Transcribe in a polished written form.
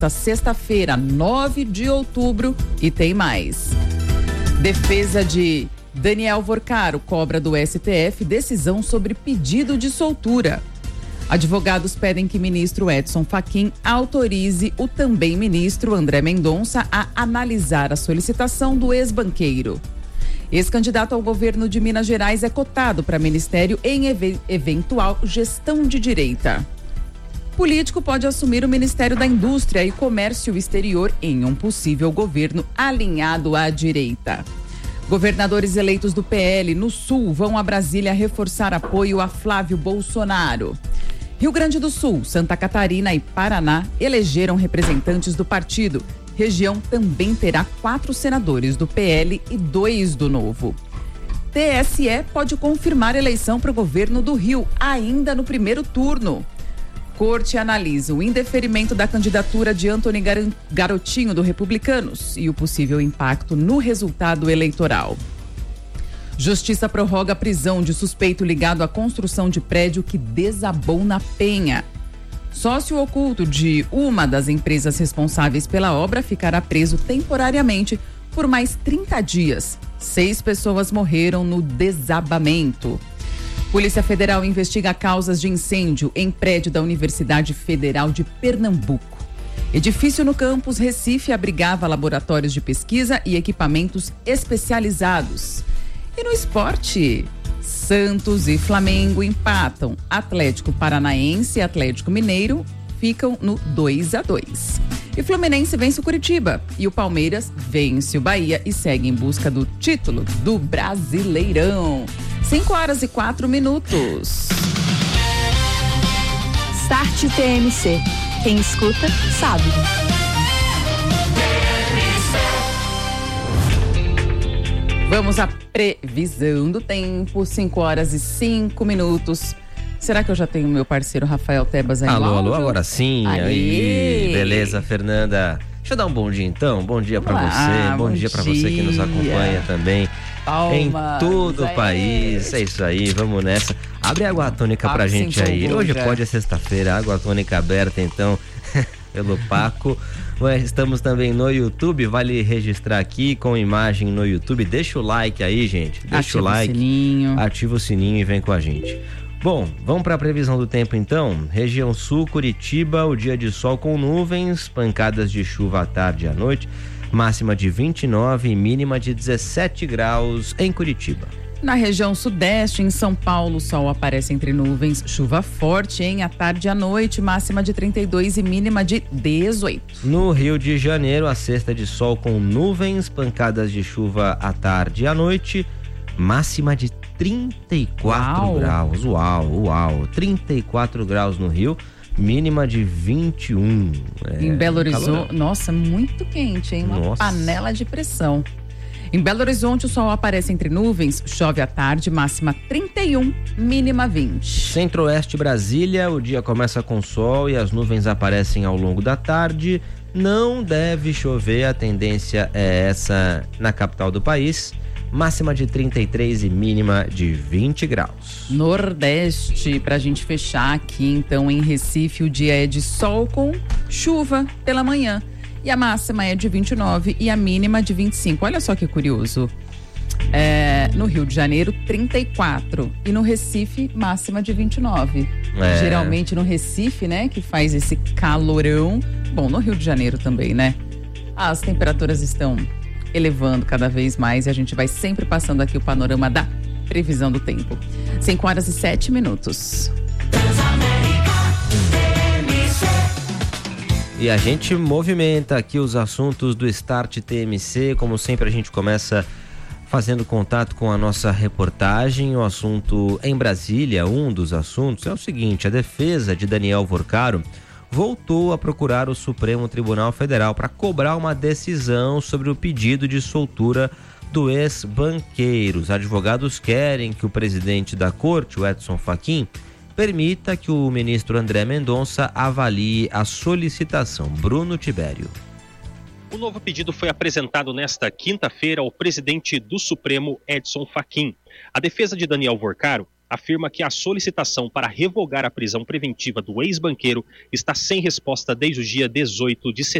sexta-feira, 9 de outubro, e tem mais. Defesa de Daniel Vorcaro cobra do STF decisão sobre pedido de soltura. Advogados pedem que ministro Edson Fachin autorize o também ministro André Mendonça a analisar a solicitação do ex-banqueiro. Ex-candidato ao governo de Minas Gerais é cotado para ministério em eventual gestão de direita. Político pode assumir o Ministério da Indústria e Comércio Exterior em um possível governo alinhado à direita. Governadores eleitos do PL no Sul vão a Brasília reforçar apoio a Flávio Bolsonaro. Rio Grande do Sul, Santa Catarina e Paraná elegeram representantes do partido. Região também terá 4 senadores do PL e 2 do Novo. TSE pode confirmar eleição para o governo do Rio, ainda no primeiro turno. Corte analisa o indeferimento da candidatura de Antony Garotinho do Republicanos e o possível impacto no resultado eleitoral. Justiça prorroga a prisão de suspeito ligado à construção de prédio que desabou na Penha. Sócio oculto de uma das empresas responsáveis pela obra ficará preso temporariamente por mais 30 dias. 6 pessoas morreram no desabamento. Polícia Federal investiga causas de incêndio em prédio da Universidade Federal de Pernambuco. Edifício no campus Recife abrigava laboratórios de pesquisa e equipamentos especializados. E no esporte, Santos e Flamengo empatam. Atlético Paranaense e Atlético Mineiro ficam no 2-2. E Fluminense vence o Curitiba. E o Palmeiras vence o Bahia e segue em busca do título do Brasileirão. 5h04. Start TMC. Quem escuta, sabe. Vamos à previsão do tempo, 5h05. Será que eu já tenho meu parceiro Rafael Tebas aí? Alô, agora sim. Aí, beleza, Fernanda. Deixa eu dar um bom dia então. Bom dia pra você, bom dia pra você que nos acompanha também. Em todo o país. É isso aí, vamos nessa. Abre a água tônica pra gente aí. Hoje pode, é sexta-feira, água tônica aberta então, pelo Paco. Estamos também no YouTube, vale registrar aqui com imagem no YouTube. Deixa o like aí, gente. Deixa o like, ativa o sininho e vem com a gente. Bom, vamos para a previsão do tempo então. Região Sul, Curitiba, o dia de sol com nuvens, pancadas de chuva à tarde e à noite, máxima de 29 e mínima de 17 graus em Curitiba. Na região Sudeste, em São Paulo, o sol aparece entre nuvens, chuva forte à tarde e à noite, máxima de 32 e mínima de 18. No Rio de Janeiro, a sexta de sol com nuvens, pancadas de chuva à tarde e à noite, máxima de 34 graus. Uau! 34 graus no Rio, mínima de 21. Em Belo Horizonte, nossa, muito quente, hein? Uma panela de pressão. Em Belo Horizonte, o sol aparece entre nuvens, chove à tarde, máxima 31, mínima 20. Centro-Oeste Brasília, o dia começa com sol e as nuvens aparecem ao longo da tarde. Não deve chover, a tendência é essa na capital do país. Máxima de 33 e mínima de 20 graus. Nordeste, pra gente fechar aqui, então, em Recife, o dia é de sol com chuva pela manhã. E a máxima é de 29 e a mínima de 25. Olha só que curioso. No Rio de Janeiro, 34. E no Recife, máxima de 29. Geralmente no Recife, né, que faz esse calorão. Bom, no Rio de Janeiro também, né? As temperaturas estão elevando cada vez mais e a gente vai sempre passando aqui o panorama da previsão do tempo. 5h07. E a gente movimenta aqui os assuntos do Start TMC. Como sempre, a gente começa fazendo contato com a nossa reportagem. O assunto em Brasília, um dos assuntos é o seguinte: a defesa de Daniel Vorcaro voltou a procurar o Supremo Tribunal Federal para cobrar uma decisão sobre o pedido de soltura do ex-banqueiro. Os advogados querem que o presidente da corte, o Edson Fachin, permita que o ministro André Mendonça avalie a solicitação. Bruno Tibério. O novo pedido foi apresentado nesta quinta-feira ao presidente do Supremo, Edson Fachin. A defesa de Daniel Vorcaro afirma que a solicitação para revogar a prisão preventiva do ex-banqueiro está sem resposta desde o dia 18 de setembro.